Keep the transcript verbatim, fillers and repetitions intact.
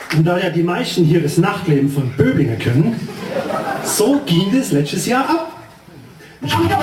Und da ja die meisten hier das Nachtleben von Böblinger kennen, so ging das letztes Jahr ab.